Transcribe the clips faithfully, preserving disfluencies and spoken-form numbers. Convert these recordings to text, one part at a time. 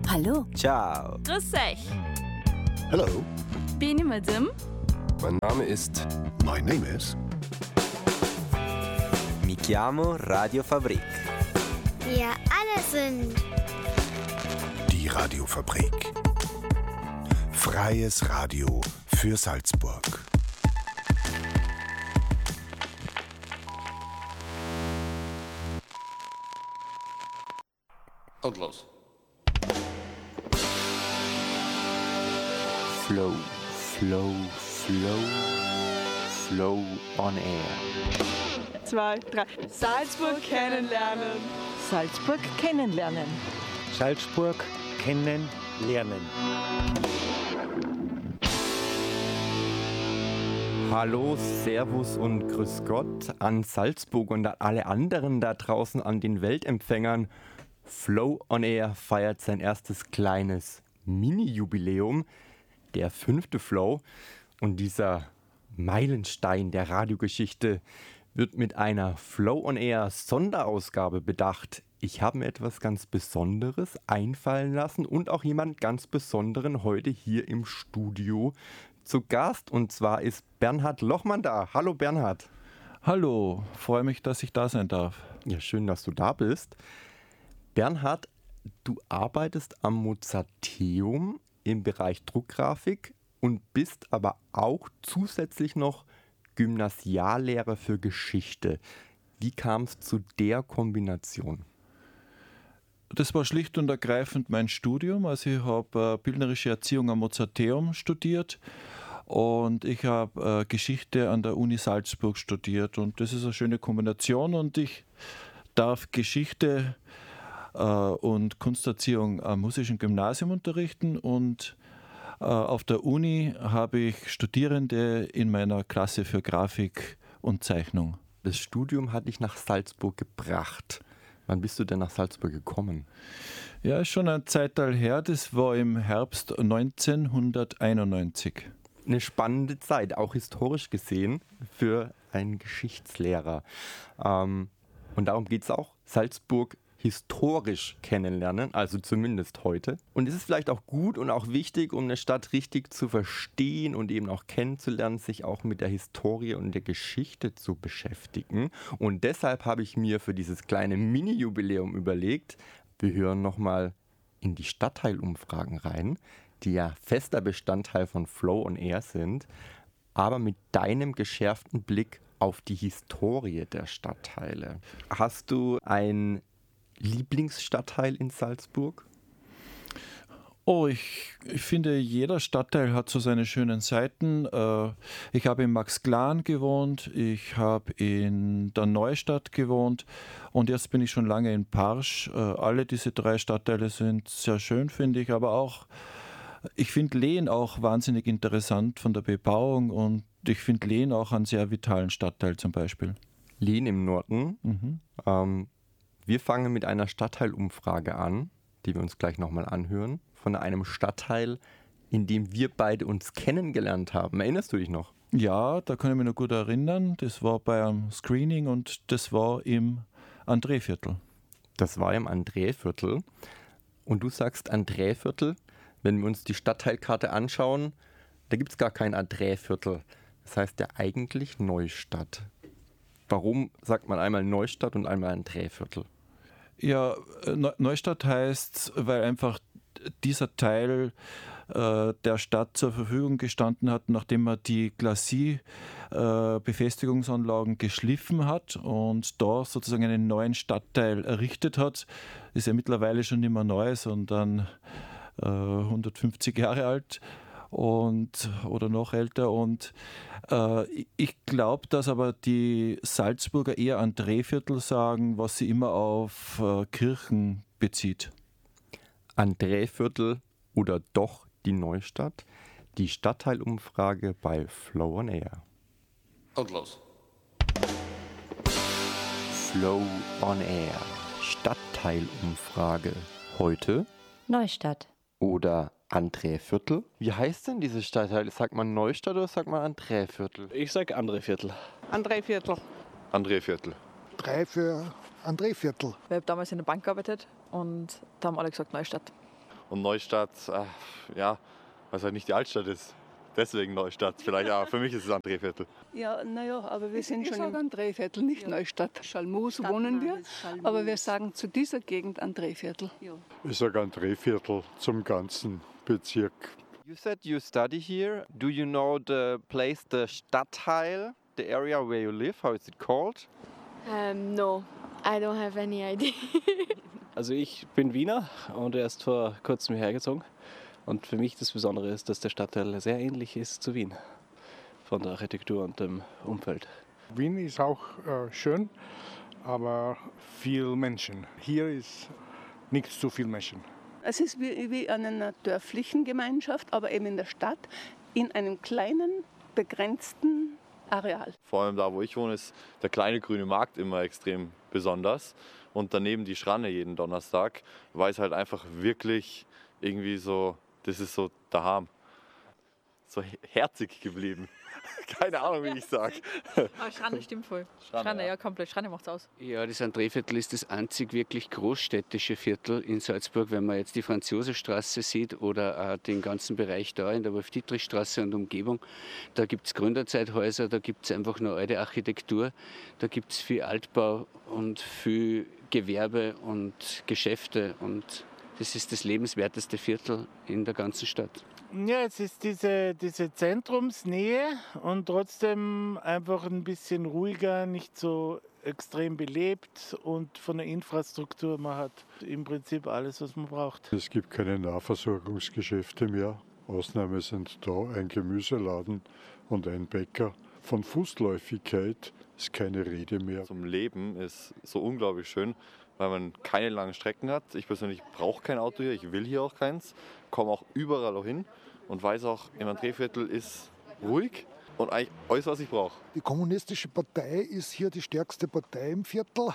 Hallo. Ciao. Grüß euch. Hello. Bin ich Madame? Mein Name ist. My name is. Mi chiamo Radio Fabrik. Wir alle sind Die Radiofabrik. Freies Radio für Salzburg. Und los. Flow, Flow, Flow, Flow on Air. Zwei, drei. Salzburg kennenlernen. Salzburg kennenlernen. Salzburg kennenlernen. Hallo, Servus und Grüß Gott an Salzburg und an alle anderen da draußen an den Weltempfängern. Flow on Air feiert sein erstes kleines Mini-Jubiläum, der fünfte Flow. Und dieser Meilenstein der Radiogeschichte wird mit einer Flow on Air Sonderausgabe bedacht. Ich habe mir etwas ganz Besonderes einfallen lassen und auch jemand ganz Besonderen heute hier im Studio zu Gast. Und zwar ist Bernhard Lochmann da. Hallo Bernhard. Hallo, freue mich, dass ich da sein darf. Ja, schön, dass du da bist. Bernhard, du arbeitest am Mozarteum im Bereich Druckgrafik und bist aber auch zusätzlich noch Gymnasiallehrer für Geschichte. Wie kam es zu der Kombination? Das war schlicht und ergreifend mein Studium. Also ich habe äh, bildnerische Erziehung am Mozarteum studiert und ich habe äh, Geschichte an der Uni Salzburg studiert. Und das ist eine schöne Kombination und ich darf Geschichte äh, und Kunsterziehung am musischen Gymnasium unterrichten und äh, auf der Uni habe ich Studierende in meiner Klasse für Grafik und Zeichnung. Das Studium hat dich nach Salzburg gebracht. Wann bist du denn nach Salzburg gekommen? Ja, ist schon eine Zeit her. Das war im Herbst neunzehnhunderteinundneunzig. Eine spannende Zeit, auch historisch gesehen, für einen Geschichtslehrer. Ähm, und darum geht es auch. Salzburg historisch kennenlernen, also zumindest heute. Und es ist vielleicht auch gut und auch wichtig, um eine Stadt richtig zu verstehen und eben auch kennenzulernen, sich auch mit der Historie und der Geschichte zu beschäftigen. Und deshalb habe ich mir für dieses kleine Mini-Jubiläum überlegt, wir hören nochmal in die Stadtteilumfragen rein, die ja fester Bestandteil von Flow on Air sind, aber mit deinem geschärften Blick auf die Historie der Stadtteile. Hast du ein Lieblingsstadtteil in Salzburg? Oh, ich, ich finde, jeder Stadtteil hat so seine schönen Seiten. Äh, ich habe in Maxglan gewohnt, ich habe in der Neustadt gewohnt und jetzt bin ich schon lange in Parsch. Äh, alle diese drei Stadtteile sind sehr schön, finde ich, aber auch, ich finde Lehn auch wahnsinnig interessant von der Bebauung und ich finde Lehn auch einen sehr vitalen Stadtteil zum Beispiel. Lehn im Norden. Mhm. Ähm, Wir fangen mit einer Stadtteilumfrage an, die wir uns gleich nochmal anhören, von einem Stadtteil, in dem wir beide uns kennengelernt haben. Erinnerst du dich noch? Ja, da kann ich mich noch gut erinnern. Das war bei einem Screening und das war im Andréviertel. Das war im Andréviertel. Und du sagst Andréviertel, wenn wir uns die Stadtteilkarte anschauen, da gibt es gar kein Andréviertel. Das heißt ja eigentlich Neustadt. Warum sagt man einmal Neustadt und einmal Andréviertel? Ja, Neustadt heißt, weil einfach dieser Teil äh, der Stadt zur Verfügung gestanden hat, nachdem man die Glacis-Befestigungsanlagen äh, geschliffen hat und da sozusagen einen neuen Stadtteil errichtet hat. Ist ja mittlerweile schon nicht mehr neu, sondern äh, hundertfünfzig Jahre alt. Und, oder noch älter. Und äh, ich glaube, dass aber die Salzburger eher Andréviertel sagen, was sie immer auf äh, Kirchen bezieht. Andréviertel oder doch die Neustadt? Die Stadtteilumfrage bei Flow on Air. Und los. Flow on Air. Stadtteilumfrage. Heute Neustadt. oder Andréviertel. Wie heißt denn dieses Stadtteil? Sagt man Neustadt oder sagt man Andréviertel? Ich sag Andréviertel. Andréviertel. Andréviertel. Drei für Andréviertel. Ich habe damals in der Bank gearbeitet und da haben alle gesagt Neustadt. Und Neustadt, äh, ja, weil es halt nicht die Altstadt ist. Deswegen Neustadt. Vielleicht, ja, für mich ist es Andréviertel. Ja, naja, aber wir sind ich schon sage im Andréviertel, nicht Ja. Neustadt. Schalmus wohnen wir, Schalmus. aber wir sagen zu dieser Gegend Andréviertel. Ja. Ich sage Andréviertel zum ganzen Bezirk. You said you study here. Do you know the place, the Stadtteil, the area where you live? How is it called? Um, no, I don't have any idea. Also ich bin Wiener und erst vor kurzem hergezogen. Und für mich das Besondere ist, dass der Stadtteil sehr ähnlich ist zu Wien. Von der Architektur und dem Umfeld. Wien ist auch äh, schön, aber viel Menschen. Hier ist nicht so viel Menschen. Es ist wie, wie in einer dörflichen Gemeinschaft, aber eben in der Stadt, in einem kleinen, begrenzten Areal. Vor allem da, wo ich wohne, ist der kleine grüne Markt immer extrem besonders. Und daneben die Schranne jeden Donnerstag, weil es halt einfach wirklich irgendwie so, das ist so daheim. So herzig geblieben. Keine Ahnung, wie ich sage. Ah, Schranne stimmt voll. Schranne, Schranne, ja. ja, komplett. Schranne macht's aus. Ja, das Andréviertel ist das einzig wirklich großstädtische Viertel in Salzburg. Wenn man jetzt die Franz-Josef-Straße sieht oder auch den ganzen Bereich da in der Wolf-Dietrich-Straße und Umgebung, da gibt es Gründerzeithäuser, da gibt es einfach nur alte Architektur, da gibt es viel Altbau und viel Gewerbe und Geschäfte und das ist das lebenswerteste Viertel in der ganzen Stadt. Ja, es ist diese, diese Zentrumsnähe und trotzdem einfach ein bisschen ruhiger, nicht so extrem belebt und von der Infrastruktur, man hat im Prinzip alles, was man braucht. Es gibt keine Nahversorgungsgeschäfte mehr. Ausnahme sind da ein Gemüseladen und ein Bäcker. Von Fußläufigkeit ist keine Rede mehr. Zum Leben ist so unglaublich schön, weil man keine langen Strecken hat. Ich persönlich brauche kein Auto hier, ich will hier auch keins, komme auch überall auch hin und weiß auch, im Andréviertel ist ruhig und eigentlich alles, was ich brauche. Die Kommunistische Partei ist hier die stärkste Partei im Viertel.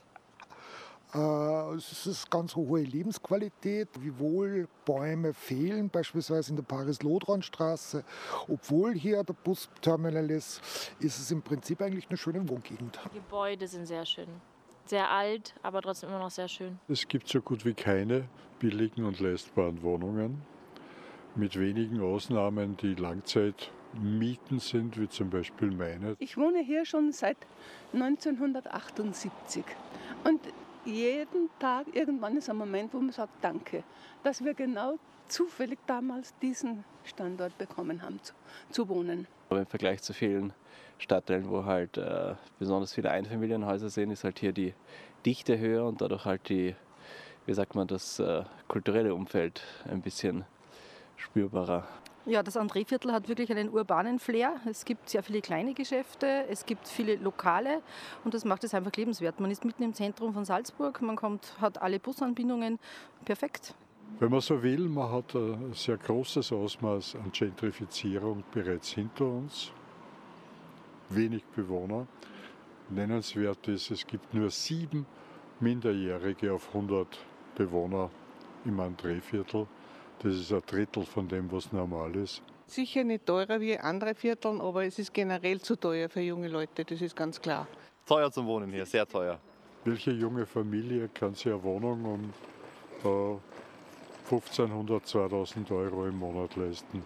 Äh, es ist ganz hohe Lebensqualität, wiewohl Bäume fehlen, beispielsweise in der Paris-Lodron-Straße. Obwohl hier der Busterminal ist, ist es im Prinzip eigentlich eine schöne Wohngegend. Die Gebäude sind sehr schön. Sehr alt, aber trotzdem immer noch sehr schön. Es gibt so gut wie keine billigen und leistbaren Wohnungen. Mit wenigen Ausnahmen, die Langzeitmieten sind, wie zum Beispiel meine. Ich wohne hier schon seit neunzehnhundertachtundsiebzig. Und jeden Tag, irgendwann ist ein Moment, wo man sagt, danke, dass wir genau zufällig damals diesen Standort bekommen haben, zu, zu wohnen. Aber im Vergleich zu vielen Stadtteilen, wo halt äh, besonders viele Einfamilienhäuser sind, ist halt hier die Dichte höher und dadurch halt die, wie sagt man, das äh, kulturelle Umfeld ein bisschen spürbarer. Ja, das Andréviertel hat wirklich einen urbanen Flair. Es gibt sehr viele kleine Geschäfte, es gibt viele Lokale und das macht es einfach lebenswert. Man ist mitten im Zentrum von Salzburg, man kommt, hat alle Busanbindungen, perfekt. Wenn man so will, man hat ein sehr großes Ausmaß an Gentrifizierung bereits hinter uns. Wenig Bewohner. Nennenswert ist, es gibt nur sieben Minderjährige auf hundert Bewohner im Andréviertel. Das ist ein Drittel von dem, was normal ist. Sicher nicht teurer wie andere Vierteln, aber es ist generell zu teuer für junge Leute, das ist ganz klar. Teuer zum Wohnen hier, sehr teuer. Welche junge Familie kann sich eine Wohnung um äh, fünfzehnhundert, zweitausend Euro im Monat leisten?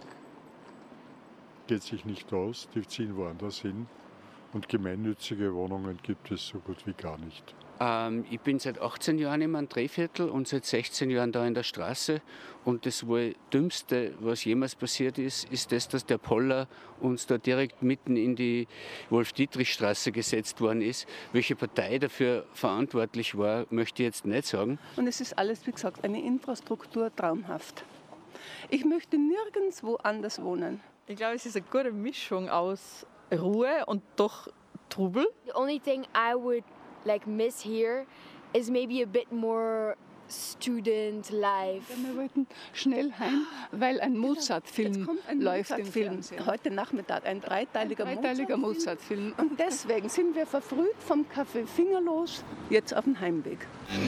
Geht sich nicht aus, die ziehen woanders hin. Und gemeinnützige Wohnungen gibt es so gut wie gar nicht. Ähm, ich bin seit achtzehn Jahren im Andréviertel und seit sechzehn Jahren da in der Straße. Und das wohl Dümmste, was jemals passiert ist, ist das, dass der Poller uns da direkt mitten in die Wolf-Dietrich-Straße gesetzt worden ist. Welche Partei dafür verantwortlich war, möchte ich jetzt nicht sagen. Und es ist alles, wie gesagt, eine Infrastruktur traumhaft. Ich möchte nirgendwo anders wohnen. Ich glaube, es ist eine gute Mischung aus Ruhe und doch Trubel. The only thing I would like miss here is maybe a bit more student life. Wir wollten schnell heim, weil ein Mozart-Film läuft im Film. Heute Nachmittag ein dreiteiliger, ein dreiteiliger Mozart-Film. Mozart und deswegen sind wir verfrüht vom Café Fingerlos jetzt auf dem Heimweg.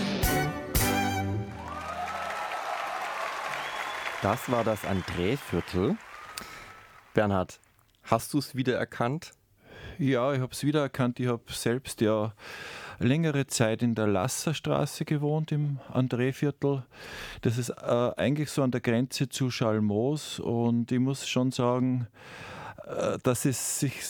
Das war das Andréviertel. Bernhard, hast du es wiedererkannt? Ja, ich habe es wiedererkannt. Ich habe selbst ja längere Zeit in der Lasserstraße gewohnt, im Andréviertel. Das ist äh, eigentlich so an der Grenze zu Schalmoos und ich muss schon sagen, dass es sich